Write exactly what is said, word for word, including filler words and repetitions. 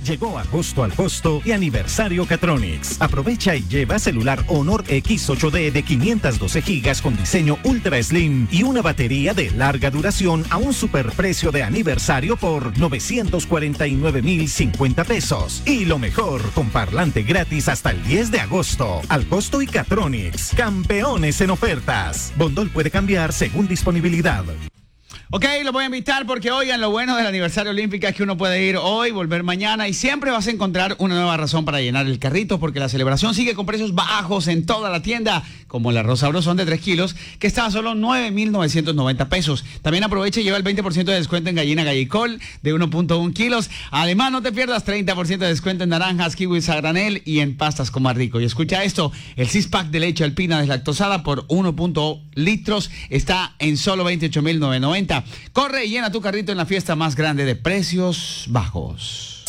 Llegó agosto al costo y aniversario Catronics. Aprovecha y lleva celular Honor X ocho D de quinientos doce gigas con diseño Ultra Slim y una batería de larga duración a un superprecio de aniversario por novecientos cuarenta y nueve mil cincuenta pesos. Y lo mejor, con parlante gratis hasta el diez de agosto. Al costo y Catronics, campeones en ofertas. Bondol puede cambiar según disponibilidad. Ok, lo voy a invitar porque, oigan, lo bueno del aniversario olímpico es que uno puede ir hoy, volver mañana y siempre vas a encontrar una nueva razón para llenar el carrito porque la celebración sigue con precios bajos en toda la tienda, como el arroz sabrosón de tres kilos que está a solo nueve mil novecientos noventa pesos. También aprovecha y lleva el veinte por ciento de descuento en gallina gallicol de uno punto uno kilos. Además, no te pierdas treinta por ciento de descuento en naranjas, kiwis a granel y en pastas con más rico. Y escucha esto, el six pack de leche alpina deslactosada por uno punto uno litros está en solo veintiocho mil novecientos noventa. Corre y llena tu carrito en la fiesta más grande de precios bajos.